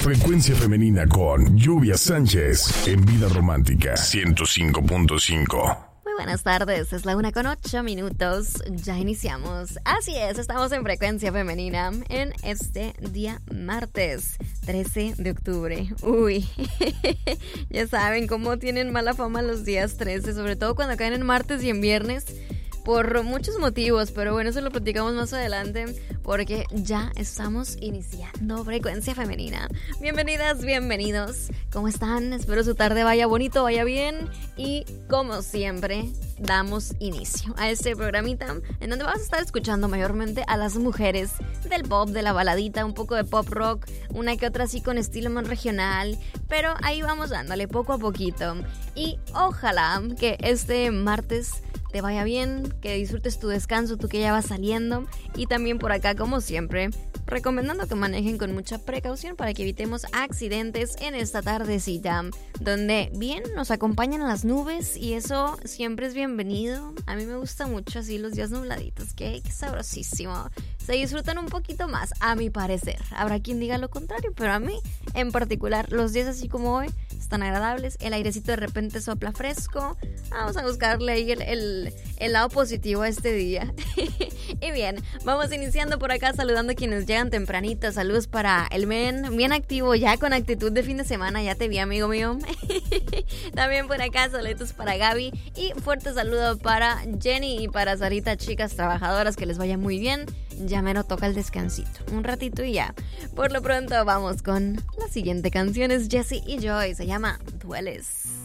Frecuencia Femenina con Lluvia Sánchez en Vida Romántica 105.5. Muy buenas tardes, es la 1:08. Ya iniciamos. Así es, estamos en Frecuencia Femenina en este día martes 13 de octubre. Uy, ya saben cómo tienen mala fama los días 13, sobre todo cuando caen en martes y en viernes. Por muchos motivos, pero bueno, eso lo platicamos más adelante porque ya estamos iniciando Frecuencia Femenina. Bienvenidas, bienvenidos. ¿Cómo están? Espero su tarde vaya bonito, vaya bien. Y como siempre, damos inicio a este programita en donde vas a estar escuchando mayormente a las mujeres del pop, de la baladita, un poco de pop rock, una que otra así con estilo más regional, pero ahí vamos dándole poco a poquito. Y ojalá que este martes te vaya bien, que disfrutes tu descanso, tú que ya vas saliendo. Y también por acá, como siempre, recomendando que manejen con mucha precaución para que evitemos accidentes en esta tardecita, donde bien nos acompañan las nubes y eso siempre es bienvenido. A mí me gusta mucho así los días nubladitos, qué sabrosísimo. Se disfrutan un poquito más, a mi parecer. Habrá quien diga lo contrario, pero a mí en particular los días así como hoy están agradables, el airecito de repente sopla fresco. Vamos a buscarle ahí el lado positivo a este día. Y bien, vamos iniciando por acá saludando a quienes llegan tempranito. Saludos para el men, bien activo, ya con actitud de fin de semana, ya te vi, amigo mío. También por acá saludos para Gaby y fuerte saludo para Jenny y para Sarita, chicas trabajadoras, que les vaya muy bien. Ya menos toca el descansito, un ratito y ya. Por lo pronto vamos con la siguiente canción, es Jessie y Joy, se llama Dueles.